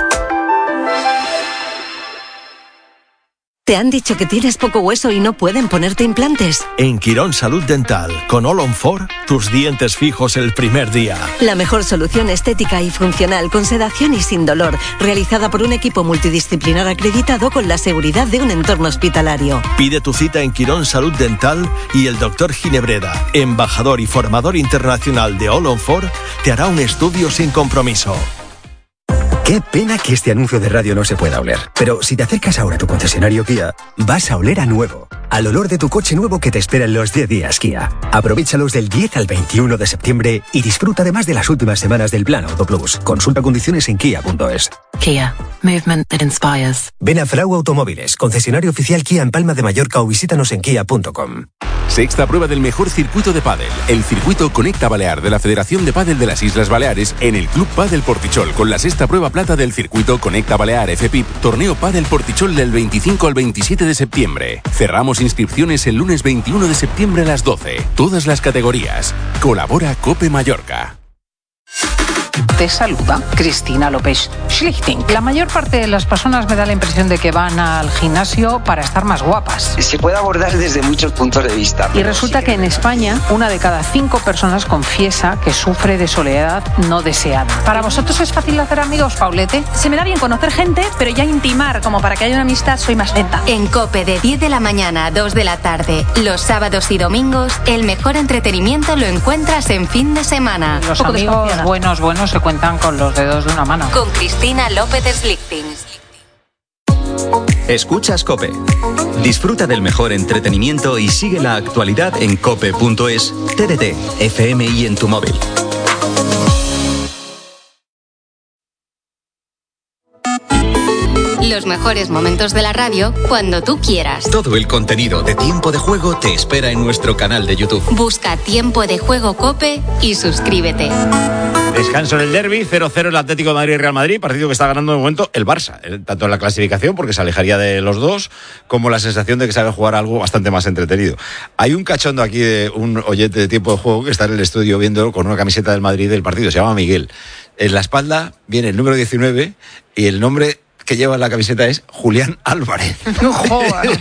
R: ¿Te han dicho que tienes poco hueso y no pueden ponerte implantes?
S: En Quirón Salud Dental, con All on Four, tus dientes fijos el primer día.
R: La mejor solución estética y funcional, con sedación y sin dolor, realizada por un equipo multidisciplinar acreditado con la seguridad de un entorno hospitalario.
S: Pide tu cita en Quirón Salud Dental y el doctor Ginebreda, embajador y formador internacional de All on Four, te hará un estudio sin compromiso.
T: Qué pena que este anuncio de radio no se pueda oler. Pero si te acercas ahora a tu concesionario Kia, vas a oler a nuevo. Al olor de tu coche nuevo que te espera en los diez días Kia. Aprovéchalos del diez al veintiuno de septiembre y disfruta además de las últimas semanas del Plan Auto Plus. Consulta condiciones en kia punto es.
R: Kia. Movement that inspires.
T: Ven a Frau Automóviles, concesionario oficial Kia en Palma de Mallorca o visítanos en kia punto com.
U: Sexta prueba del mejor circuito de pádel, el circuito Conecta Balear de la Federación de Pádel de las Islas Baleares en el Club Pádel Portichol con la sexta prueba plata del circuito Conecta Balear F P I P, torneo Pádel Portichol del veinticinco al veintisiete de septiembre. Cerramos inscripciones el lunes veintiuno de septiembre a las doce. Todas las categorías. Colabora COPE Mallorca.
V: Te saluda Cristina López Schlichting. La mayor parte de las personas me da la impresión de que van al gimnasio para estar más guapas.
W: Se puede abordar desde muchos puntos de vista.
V: Y resulta que en España una de cada cinco personas confiesa que sufre de soledad no deseada. ¿Para vosotros es fácil hacer amigos, Paulete?
X: Se me da bien conocer gente, pero ya intimar como para que haya una amistad soy más lenta.
Y: En COPE de diez de la mañana a dos de la tarde, los sábados y domingos, el mejor entretenimiento lo encuentras en fin de semana.
V: Los amigos buenos, buenos se cuentan con los dedos de una mano.
Y: Con Cristina López Slichting.
Q: Escuchas COPE. Disfruta del mejor entretenimiento y sigue la actualidad en cope punto es, T D T, F M y en tu móvil.
Y: Los mejores momentos de la radio cuando tú quieras.
Q: Todo el contenido de Tiempo de Juego te espera en nuestro canal de YouTube.
Y: Busca Tiempo de Juego COPE y suscríbete.
F: Descanso en el derbi, cero cero el Atlético de Madrid y Real Madrid, partido que está ganando de momento el Barça, tanto en la clasificación, porque se alejaría de los dos, como la sensación de que sabe jugar algo bastante más entretenido. Hay un cachondo aquí de un oyente de Tiempo de Juego que está en el estudio viéndolo con una camiseta del Madrid del partido, se llama Miguel. En la espalda viene el número diecinueve y el nombre que lleva en la camiseta es Julián Álvarez.
J: No jodas.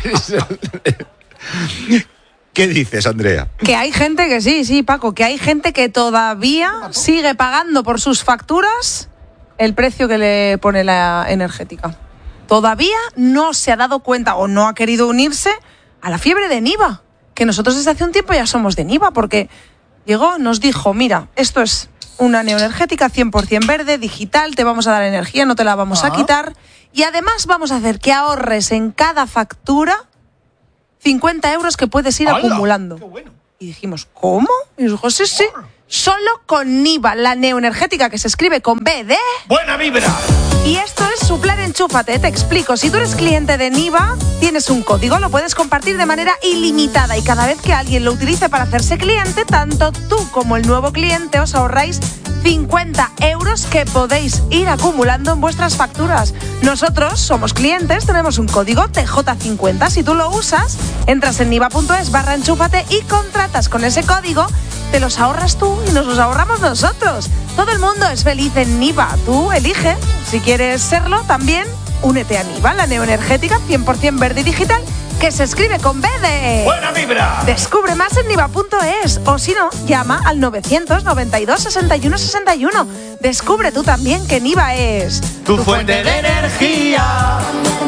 F: ¿Qué dices, Andrea?
J: Que hay gente que sí, sí, Paco, que hay gente que todavía sigue pagando por sus facturas el precio que le pone la energética. todavía no se ha dado cuenta o no ha querido unirse a la fiebre de Niva, que nosotros desde hace un tiempo ya somos de Niva, porque llegó, nos dijo, mira, esto es una neoenergética cien por ciento verde, digital, te vamos a dar energía, no te la vamos ah. a quitar, y además vamos a hacer que ahorres en cada factura cincuenta euros que puedes ir ¡Hala! Acumulando. Qué bueno. Y dijimos, ¿cómo? Y dijo, sí, sí, solo con Niva, la neoenergética que se escribe con B de...
A: ¡Buena vibra!
J: Y esto es su plan Enchúfate, te explico. Si tú eres cliente de Niva, tienes un código, lo puedes compartir de manera ilimitada y cada vez que alguien lo utilice para hacerse cliente, tanto tú como el nuevo cliente os ahorráis cincuenta euros que podéis ir acumulando en vuestras facturas. Nosotros somos clientes, tenemos un código T J cincuenta. Si tú lo usas, entras en niva.es barra enchúfate y contratas con ese código, te los ahorras tú y nos los ahorramos nosotros. Todo el mundo es feliz en Niva. Tú elige. Si quieres serlo, también únete a Niva, la neoenergética cien por ciento verde y digital, que se escribe con B de...
A: ¡Buena vibra!
J: Descubre más en niva punto es o si no, llama al novecientos noventa y dos sesenta y uno sesenta y uno. Descubre tú también que Niva es...
A: Tu, tu fuente de energía.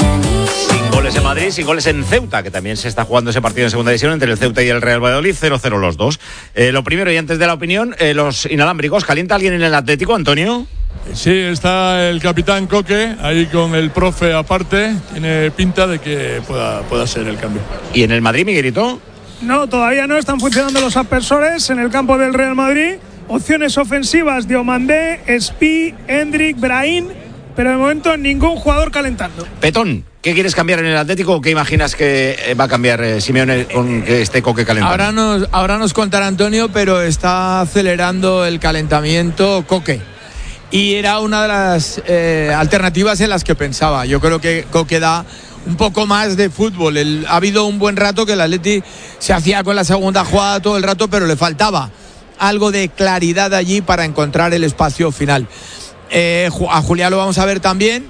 F: Sin goles en Madrid, sin goles en Ceuta, que también se está jugando ese partido en segunda división entre el Ceuta y el Real Valladolid, cero cero los dos. Eh, lo primero, y antes de la opinión, eh, los inalámbricos. ¿Calienta alguien en el Atlético, Antonio?
B: Sí, está el capitán Coque ahí con el profe aparte. Tiene pinta de que pueda, pueda ser el cambio.
F: ¿Y en el Madrid, Miguelito?
C: No, todavía no están funcionando los aspersores en el campo del Real Madrid. Opciones ofensivas: Diomandé, Espi, Hendrik, Brahim, pero de momento ningún jugador calentando.
F: Petón, ¿qué quieres cambiar en el Atlético o qué imaginas que va a cambiar eh, Simeone con que esté Coque calentando?
D: Ahora nos, ahora nos contará Antonio, pero está acelerando el calentamiento Coque. Y era una de las eh, alternativas en las que pensaba. Yo creo que Coque da un poco más de fútbol. El, ha habido un buen rato que el Atleti se hacía con la segunda jugada todo el rato, pero le faltaba algo de claridad allí para encontrar el espacio final. Eh, a Julián lo vamos a ver también.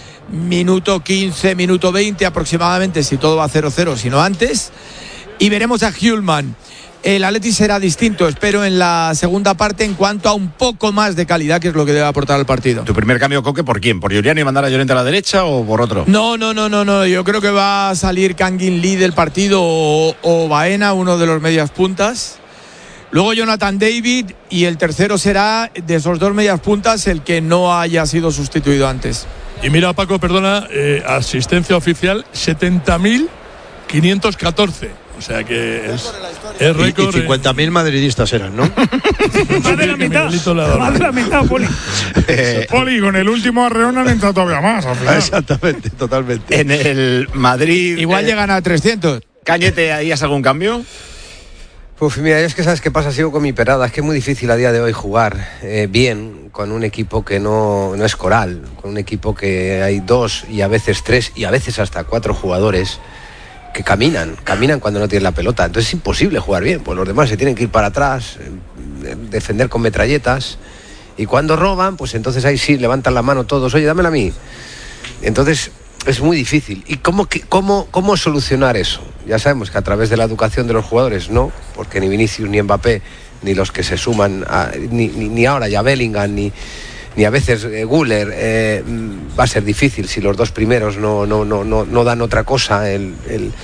D: Minuto quince, minuto veinte aproximadamente, si todo va cero cero, si no antes. Y veremos a Hjulman. El Atleti será distinto, espero, en la segunda parte en cuanto a un poco más de calidad, que es lo que debe aportar al partido.
F: ¿Tu primer cambio, Coque, por quién? ¿Por Julián y mandar a Llorente a la derecha o por otro?
D: No, no, no, no, no. Yo creo que va a salir Kangin Lee del partido o, o Baena, uno de los medias puntas. Luego Jonathan David y el tercero será de esos dos medias puntas el que no haya sido sustituido antes.
B: Y mira, Paco, perdona, eh, asistencia oficial setenta mil quinientos catorce. O sea que es, es récord.
A: Y, y cincuenta mil madridistas eran, ¿no?
C: Más de la mitad. Más de la mitad, Poli.
B: Eh, Poli, con el último arreón han entrado todavía más. Al final.
A: Exactamente, totalmente.
F: En el Madrid.
D: Igual eh, llegan a trescientos.
F: Cañete, ¿ahí has algún cambio?
G: Pues mira, es que sabes qué pasa, sigo con mi perada. Es que es muy difícil a día de hoy jugar eh, bien con un equipo que no, no es coral, con un equipo que hay dos y a veces tres y a veces hasta cuatro jugadores que caminan, caminan cuando no tienen la pelota. Entonces es imposible jugar bien, pues los demás se tienen que ir para atrás, defender con metralletas, y cuando roban, pues entonces ahí sí levantan la mano todos, oye, dámela a mí. Entonces es muy difícil. ¿Y cómo, cómo, cómo solucionar eso? Ya sabemos que a través de la educación de los jugadores no, porque ni Vinicius ni Mbappé, ni los que se suman, a, ni, ni, ni ahora ya Bellingham, ni ni a veces eh, Güler, eh, va a ser difícil si los dos primeros no, no, no, no, no dan otra cosa. El, el,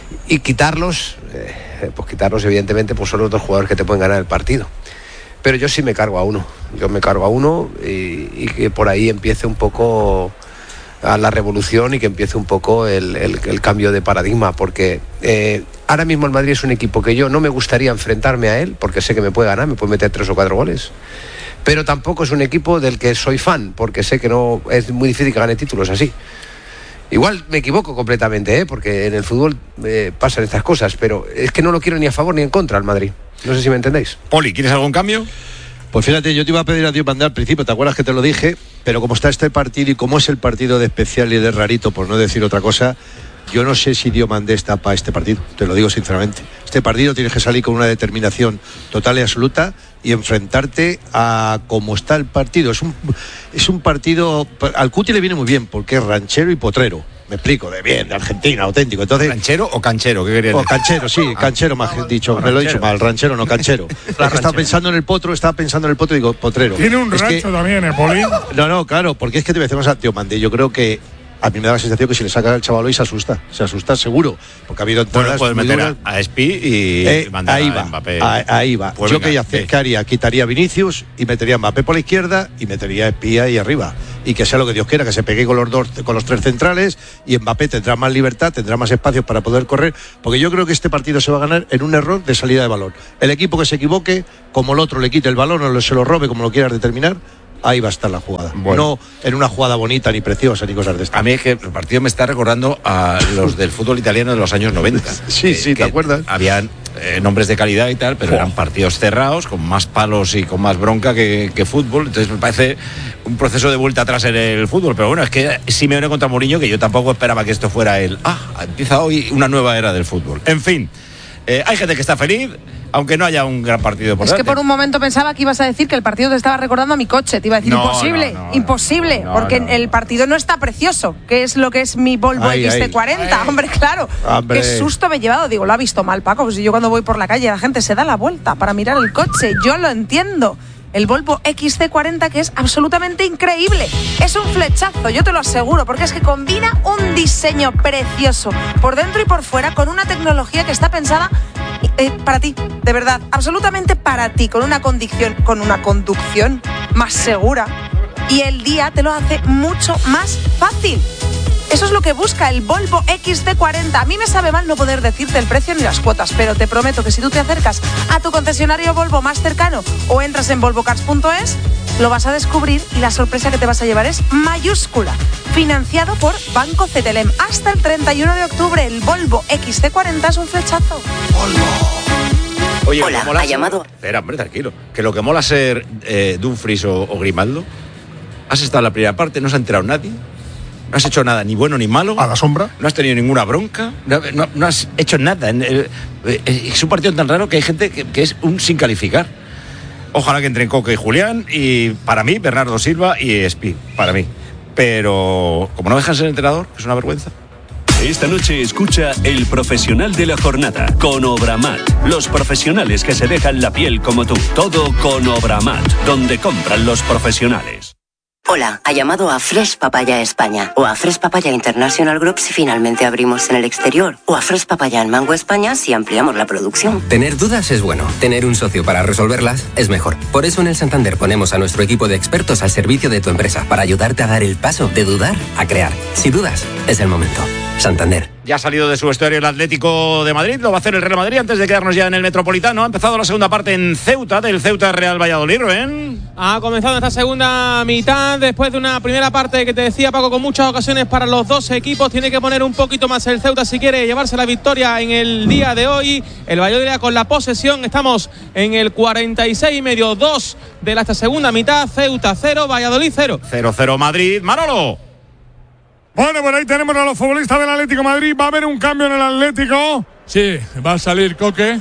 G: y quitarlos, eh, pues quitarlos evidentemente pues son los dos jugadores que te pueden ganar el partido. Pero yo sí me cargo a uno, yo me cargo a uno y, y que por ahí empiece un poco a la revolución y que empiece un poco el, el, el cambio de paradigma, porque eh, ahora mismo el Madrid es un equipo que yo no me gustaría enfrentarme a él, porque sé que me puede ganar, me puede meter tres o cuatro goles. Pero tampoco es un equipo del que soy fan, porque sé que no es muy difícil que gane títulos así. Igual me equivoco completamente, ¿eh? Porque en el fútbol eh, pasan estas cosas, pero es que no lo quiero ni a favor ni en contra al Madrid. No sé si me entendéis.
F: Poli, ¿quieres algún cambio?
A: Pues fíjate, yo te iba a pedir a Diomandé al principio, ¿te acuerdas que te lo dije? Pero como está este partido y como es el partido de especial y de rarito, por no decir otra cosa, yo no sé si Diomandé está para este partido, te lo digo sinceramente. Este partido tienes que salir con una determinación total y absoluta y enfrentarte a cómo está el partido. Es un, es un partido, al Cuti le viene muy bien porque es ranchero y potrero. Me explico, de bien, de Argentina, auténtico. Entonces,
F: ¿ranchero o canchero? ¿Qué querías
A: o
F: decir?
A: canchero, sí, canchero más ah, dicho, me ranchero. Lo he dicho mal, ranchero, no canchero. Es que estaba pensando en el potro, estaba pensando en el potro y digo, potrero.
B: Tiene un
A: es
B: rancho
A: que,
B: también, ¿eh, Poli?
A: No, no, claro, porque es que te decimos a Diomandé, yo creo que a mí me da la sensación que si le saca al chaval hoy se asusta, se asusta seguro, porque ha habido entradas
F: bueno, puedes
A: muy
F: meter
A: duras.
F: a, a Espi y
A: Eh,
F: mandar
A: ahí
F: a
A: va,
F: Mbappé.
A: a- ahí va.
F: Pues
A: Yo
F: venga,
A: que hacer,
F: eh.
A: ¿qué haría? Quitaría a Vinicius y metería a Mbappé por la izquierda y metería a Espi ahí arriba. Y que sea lo que Dios quiera, que se pegue con los dos, con los tres centrales, y Mbappé tendrá más libertad, tendrá más espacios para poder correr, porque yo creo que este partido se va a ganar en un error de salida de balón. El equipo que se equivoque, como el otro le quite el balón o se lo robe, como lo quieras determinar, ahí va a estar la jugada.
F: Bueno.
A: No en una jugada bonita, ni preciosa, ni cosas de estas.
F: A mí es que el partido me está recordando a los del fútbol italiano de los años noventa.
A: Sí, sí, ¿te acuerdas?
F: Habían eh, nombres de calidad y tal, pero
A: Oh.
F: eran partidos cerrados, con más palos y con más bronca que, que fútbol. Entonces me parece un proceso de vuelta atrás en el fútbol. Pero bueno, es que Simeone contra Mourinho, que yo tampoco esperaba que esto fuera el... Ah, empieza hoy una nueva era del fútbol. En fin, eh, hay gente que está feliz, aunque no haya un gran partido por
J: Es que
F: delante.
J: por un momento pensaba que ibas a decir que el partido te estaba recordando a mi coche. Te iba a decir
F: No,
J: imposible,
F: no, no,
J: imposible,
F: no,
J: porque
F: no.
J: el partido no está precioso, que es lo que es mi Volvo
A: Ay,
J: X C
A: ay.
J: cuarenta. Hombre, claro.
A: Hombre.
J: Qué susto me he llevado. Digo, lo ha visto mal, Paco. Pues si yo cuando voy por la calle la gente se da la vuelta para mirar el coche. Yo lo entiendo. El Volvo X C cuarenta, que es absolutamente increíble. Es un flechazo, yo te lo aseguro, porque es que combina un diseño precioso por dentro y por fuera con una tecnología que está pensada eh, para ti, de verdad, absolutamente para ti, con una conducción, con una conducción más segura, y el día te lo hace mucho más fácil. Eso es lo que busca el Volvo X C cuarenta. A mí me sabe mal no poder decirte el precio ni las cuotas, pero te prometo que si tú te acercas a tu concesionario Volvo más cercano o entras en volvo cars punto es, lo vas a descubrir y la sorpresa que te vas a llevar es mayúscula. Financiado por Banco Cetelem. Hasta el treinta y uno de octubre, el Volvo X C cuarenta es un flechazo.
F: Oye,
R: Hola,
F: lo que mola
R: ha
F: ser-
R: llamado.
F: Espera, hombre, tranquilo. Que lo que mola ser eh, Dumfries o, o Grimaldo, has estado en la primera parte, no se ha enterado nadie, no has hecho nada ni bueno ni malo.
B: A la sombra.
F: No has tenido ninguna bronca, no, no- no has hecho nada. En el- eh, Es un partido tan raro que hay gente que, que es un sin calificar. Ojalá que entren Coque y Julián, y para mí, Bernardo Silva y Espi, para mí. Pero como no dejan ser entrenador, que es una vergüenza.
P: Esta noche escucha El Profesional de la Jornada con Obramat. Los profesionales que se dejan la piel como tú. Todo con Obramat, donde compran los profesionales.
R: Hola, ha llamado a Fresh Papaya España o a Fresh Papaya International Group si finalmente abrimos en el exterior o a Fresh Papaya en Mango España si ampliamos la producción.
E: Tener dudas es bueno, tener un socio para resolverlas es mejor. Por eso en el Santander ponemos a nuestro equipo de expertos al servicio de tu empresa para ayudarte a dar el paso de dudar a crear. Si dudas, es el momento. Santander.
F: Ya ha salido de su vestuario el Atlético de Madrid, lo va a hacer el Real Madrid antes de quedarnos ya en el Metropolitano. Ha empezado la segunda parte en Ceuta, del Ceuta Real Valladolid, Rubén.
I: Ha comenzado esta segunda mitad después de una primera parte que te decía, Paco, con muchas ocasiones para los dos equipos. Tiene que poner un poquito más el Ceuta si quiere llevarse la victoria en el día de hoy. El Valladolid con la posesión. Estamos en el cuarenta y seis y medio, dos de la esta segunda mitad. Ceuta cero, Valladolid cero.
F: cero cero Madrid, Manolo.
B: Bueno, por ahí tenemos a los futbolistas del Atlético de Madrid. Va a haber un cambio en el Atlético.
H: Sí, va a salir Coque.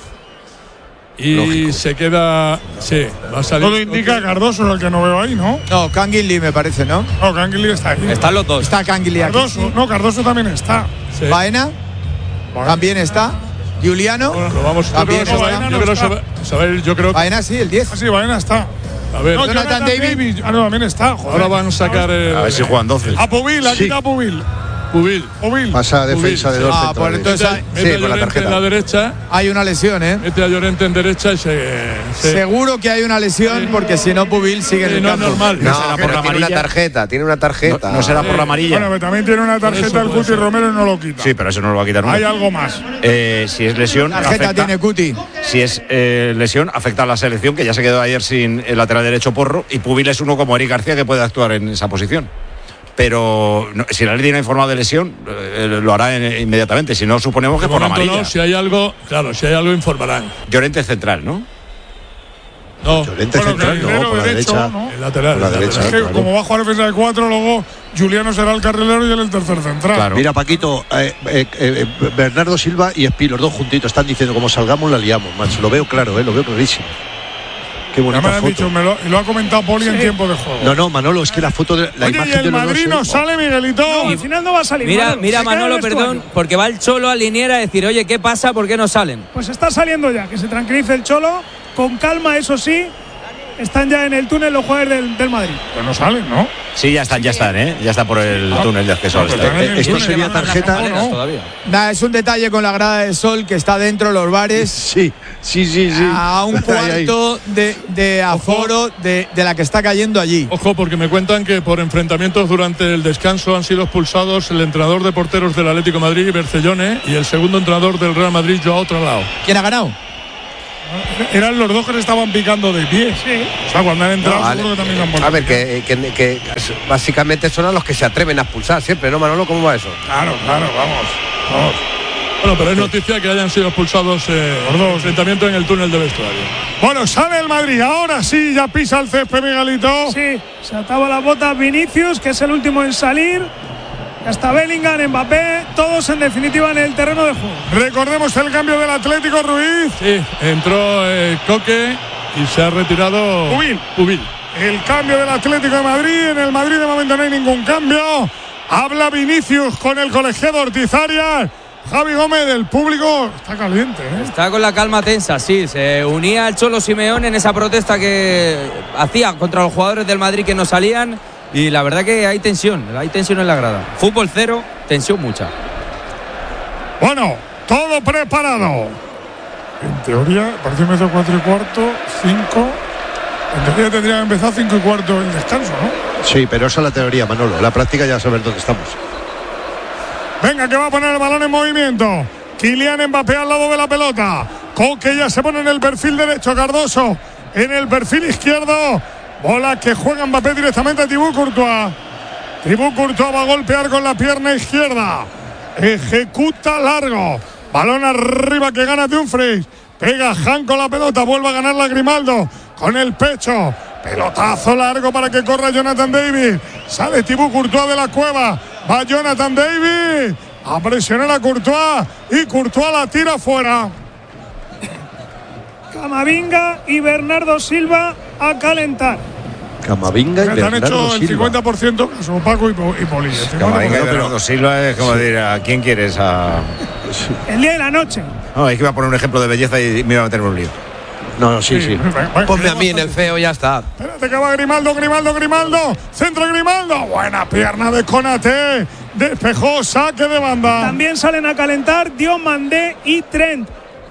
H: Y
B: Lógico.
H: se queda. Sí, va a salir.
B: Todo indica Cardoso, es el que no veo ahí, ¿no?
D: No, Canguilí me parece, ¿no?
B: No, Canguilí está ahí.
D: Están los dos. Está Canguilí aquí.
B: Cardoso, no, Cardoso también está.
D: Baena también está. Juliano
H: Lo vamos
D: también
H: yo creo,
D: está.
H: yo creo, se va- se va a ir, yo creo que-
D: Baena sí, el diez.
B: Ah, sí, Baena está.
H: A ver,
B: No,
D: Jonathan David.
B: Ah, no, también está. Joder.
H: ahora van a sacar el.
F: A ver si juegan doce.
B: A Pubil, aquí
A: Sí.
B: está Pubil.
H: Pubil.
B: Pubil.
A: Pasa a defensa de dos
D: Ah, pues
A: centrales.
D: entonces hay,
H: Mete
A: Sí,
H: a
A: con la
H: Llorente
A: tarjeta.
H: en la derecha.
D: hay una lesión, ¿eh?
H: Mete a Llorente en derecha y se. se-
D: Seguro que hay una lesión porque si no Pubil sigue en
H: Sí,
D: el
H: no es
D: campo.
H: normal.
F: No
G: No,
F: será por
G: pero
F: la
G: tiene una
F: amarilla.
G: tarjeta, tiene una tarjeta.
F: No, no será por la amarilla.
B: Bueno, pero también tiene una tarjeta
H: eso
B: el
H: puede
B: Cuti
H: ser.
B: Romero y no lo quita.
F: Sí, pero eso no lo va a quitar
B: Hay
F: nunca.
B: algo más.
F: Eh, si es lesión,
D: Tarjeta
F: afecta-
D: tiene Cuti.
F: si es eh, lesión, afecta a la selección, que ya se quedó ayer sin el lateral derecho Porro, y Pubil es uno como Eric García que puede actuar en esa posición. Pero no, si la ley ha informado de lesión, eh, lo hará en- inmediatamente. Si no, suponemos que
H: De
F: por la
H: momento
F: amarilla.
H: no, si hay algo, claro, si hay algo informarán.
F: Llorente central, ¿no?
H: No,
A: Llorente
B: Bueno,
A: central,
B: carrilero
A: no, por la
B: derecho,
A: derecha.
B: ¿no?
H: el lateral.
A: Por la
H: el
A: derecha.
H: lateral.
B: Es que
A: claro.
B: como va a jugar defensa de cuatro, luego Juliano será el carrilero y él el tercer central.
F: Claro.
A: Mira, Paquito, eh, eh, eh, Bernardo Silva y Espi, los dos juntitos, están diciendo como salgamos la liamos, macho. Lo veo claro, eh, lo veo clarísimo. Qué
B: Ya me
A: bonita
B: lo han
A: foto.
B: dicho, me lo, y lo ha comentado Poli en tiempo de juego.
A: No, no, Manolo, es que la foto de la
B: Oye, y
A: imagen de
B: el
A: los dos.
B: Madrid
A: eh,
B: no sale, Miguelito.
C: No, al final no va a salir.
K: Mira,
C: Manolo.
K: mira
C: Se queda en el
K: Manolo,
C: vestuario.
K: perdón, porque va el Cholo a liniera a decir, oye, ¿qué pasa? ¿Por qué no salen?
C: Pues está saliendo ya, que se tranquilice el Cholo, con calma, eso sí, están ya en el túnel los jugadores del, del Madrid.
B: Pues no salen, ¿no?
F: Sí, ya están, ya están, ¿eh? Ya está por el
B: Ah,
F: túnel de acceso al
B: pues
F: estadio.
B: también
A: Eh, Esto
B: túnel,
A: sería
B: no,
A: tarjeta.
B: no, no.
F: Todavía.
D: Nah, es un detalle con la grada de Sol que está dentro de los bares.
A: Sí, sí, sí, sí.
D: A un
A: Ahí, ahí.
D: cuarto de, de aforo de, de la que está cayendo allí.
H: Ojo, porque me cuentan que por enfrentamientos durante el descanso han sido expulsados el entrenador de porteros del Atlético de Madrid, Bercellone, y el segundo entrenador del Real Madrid, Joao Tralao.
D: ¿Quién ha ganado?
B: Eran los dos que se estaban picando de pie.
C: Sí.
B: O sea, cuando han entrado,
G: No, vale.
B: seguro que también han vuelto
G: A ver, que, que, que básicamente son a los que se atreven a expulsar siempre, ¿no, Manolo? ¿Cómo va eso?
B: Claro, claro, vamos. Vamos.
H: Bueno, pero es noticia que hayan sido expulsados eh, por dos enfrentamientos en el túnel de vestuario.
B: Bueno, sale el Madrid. Ahora sí, ya pisa el césped, Miguelito.
C: Sí, se ataba las botas Vinicius, que es el último en salir. Hasta Bellingham, Mbappé, todos en definitiva en el terreno de juego.
B: Recordemos el cambio del Atlético, Ruiz.
H: Sí, entró eh, Coque y se ha retirado
B: Ubil.
H: Ubil.
B: El cambio del Atlético de Madrid. En el Madrid de momento no hay ningún cambio. Habla Vinicius con el colegiado Ortiz Arias. Javi Gómez, del público está caliente, ¿eh?
K: Está con la calma tensa, sí. Se unía al Cholo Simeone en esa protesta que hacía contra los jugadores del Madrid que no salían. Y la verdad que hay tensión, hay tensión en la grada. Fútbol cero, tensión mucha.
B: Bueno, todo preparado. En teoría, parece que empezó cuatro y cuarto, cinco. En teoría tendría que empezar cinco y cuarto el descanso, ¿no?
A: Sí, pero esa es la teoría, Manolo. La práctica ya saber dónde estamos.
B: Venga, que va a poner el balón en movimiento. Kylian Mbappé al lado de la pelota. Coque ya se pone en el perfil derecho. Cardoso en el perfil izquierdo. Bola que juega Mbappé directamente a Thibaut Courtois. Thibaut Courtois va a golpear con la pierna izquierda. Ejecuta largo. Balón arriba que gana Dumfries. Pega Han con la pelota. Vuelve a ganar la Grimaldo. Con el pecho. Pelotazo largo para que corra Jonathan David. Sale Thibaut Courtois de la cueva. Va Jonathan David a presionar a Courtois. Y Courtois la tira fuera.
C: Camavinga y Bernardo Silva a calentar.
A: Camavinga y
B: Te han
A: Bernardo
B: hecho el
A: Silva.
B: cincuenta por ciento caso Paco y, y Poli.
F: Camavinga y Bernardo Silva es como decir, ¿a quién quieres? A...
C: El día de la noche.
F: No, es que iba a poner un ejemplo de belleza y me iba a meter en un lío.
A: No, no, sí, sí.
G: Ponme a mí en el feo, ya está.
B: Espérate que va Grimaldo, Grimaldo, Grimaldo. Centro Grimaldo. Buena pierna de Konaté. Despejó, saque de banda.
C: También salen a calentar Diomandé y Trent.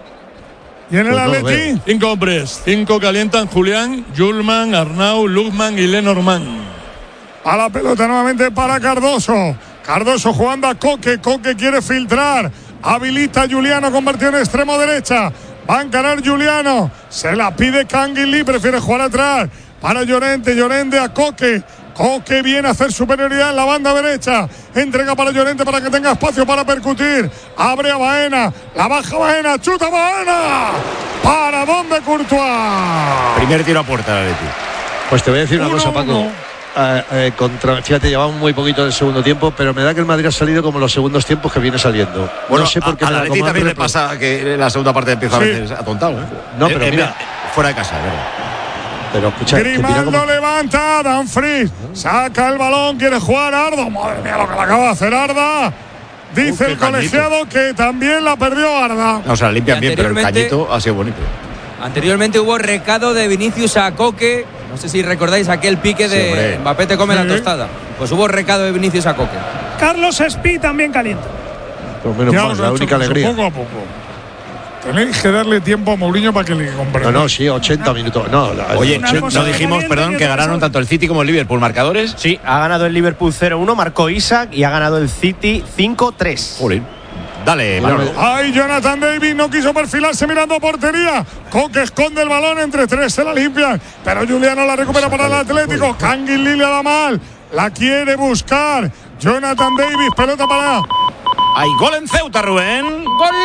B: Y en el
H: Pues no lo
B: Atleti.
H: veo. Cinco hombres. Cinco calientan Julián, Julman, Arnau, Lugman y Lenormand.
B: A la pelota nuevamente para Cardoso. Cardoso jugando a Coque. Coque quiere filtrar. Habilita a Juliano, convertido en extremo derecha. Va a encarar Juliano. Se la pide Canguilí. Prefiere jugar atrás. Para Llorente. Llorente a Coque. Coque viene a hacer superioridad en la banda derecha. Entrega para Llorente para que tenga espacio para percutir. Abre a Baena. La baja Baena. Chuta Baena. ¿Para dónde Courtois?
F: Primer tiro a puerta del Atleti.
A: Pues te voy a decir una
B: Uno,
A: cosa, Paco.
B: uno.
A: Eh, eh, contra, fíjate, llevamos muy poquito del segundo tiempo, pero me da que el Madrid ha salido como los segundos tiempos que viene saliendo.
F: Bueno,
A: no sé por qué
F: a, a
A: me
F: la
A: da
F: Atleti
A: como
F: también le
A: repro-
F: pasa que la segunda parte empieza
B: Sí.
F: a veces atontado, ¿eh?
A: No, pero
F: Eh, eh,
A: mira.
F: fuera de casa, ¿verdad?
A: Pero escucha, que mira
B: Grimaldo
A: cómo-
B: levanta, Dumfries saca el balón, quiere jugar Arda. Madre mía lo que le acaba de hacer Arda. Dice
F: Uf, qué
B: el colegiado que también la perdió Arda.
F: No, o sea, limpian
K: Y
F: bien, pero el
K: anteriormente-
F: cañito ha sido bonito.
K: Anteriormente hubo recado de Vinicius a Coque. No sé si recordáis aquel pique
F: Sí,
K: de
F: hombre.
K: Mbappé te come
B: Sí.
K: la tostada. Pues hubo recado de Vinicius a Coque.
C: Carlos Espí también calienta.
A: Pues menos
B: Ya
A: mal,
B: os
A: la
B: ha hecho
A: única
B: caso,
A: alegría.
B: Poco a poco. Tenéis que darle tiempo a Mourinho para que le comprenda.
A: No, no, sí, ochenta minutos. No, la-
F: Oye,
C: Una
F: no
C: cosa
F: dijimos,
C: caliente
F: perdón,
C: y
F: que
C: otra
F: ganaron
C: cosa.
F: tanto el City como el Liverpool. ¿Marcadores?
L: Sí, ha ganado el Liverpool cero uno, marcó Isaac y ha ganado el City cinco tres.
F: Jolín. Dale, Manolo.
B: Ay, Jonathan David no quiso perfilarse mirando portería. Coque esconde el balón, entre tres se la limpian. Pero Juliano la recupera para el Atlético. Canguilí le da mal. La quiere buscar. Jonathan Davis, pelota para.
F: Hay gol en Ceuta, Rubén.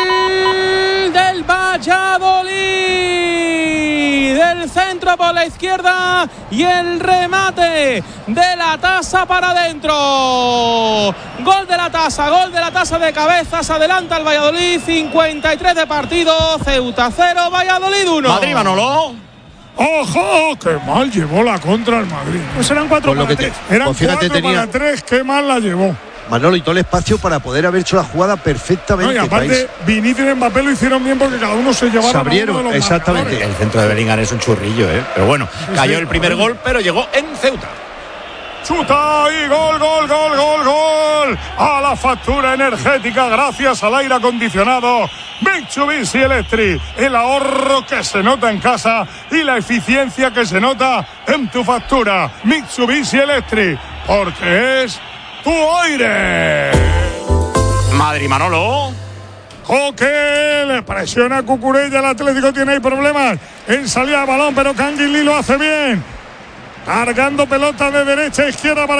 I: Gol del Valladolid. Del centro por la izquierda y el remate de la Tasa para adentro. Gol de la Tasa, gol de la Tasa de cabezas. Adelanta el Valladolid. cincuenta y tres de partido. Ceuta cero, Valladolid uno.
F: Madrid, Manolo.
B: ¡Ojo! ¡Qué mal llevó la contra el Madrid!
C: Pues eran cuatro
A: Con lo
C: para
A: que te-
C: tres.
B: Eran
A: Pues fíjate,
B: cuatro
A: tenía-
B: para tres. ¡Qué mal la llevó!
A: Manolo, y todo el espacio para poder haber hecho la jugada perfectamente.
B: No, y aparte,
A: País.
B: Vinicius y Mbappé lo hicieron bien porque cada uno se llevaba.
A: Se abrieron, exactamente.
F: El centro de Bellingham es un churrillo, ¿eh? Pero bueno, cayó el primer gol, pero llegó en Ceuta.
B: Chuta y gol, gol, gol, gol, gol. A la factura energética gracias al aire acondicionado Mitsubishi Electric. El ahorro que se nota en casa y la eficiencia que se nota en tu factura. Mitsubishi Electric, porque es tu aire.
F: Madrid, Manolo.
B: Coque, le presiona a Cucurella. El Atlético tiene ahí problemas en salida de balón, pero Canguilí lo hace bien. Cargando pelota de derecha a izquierda para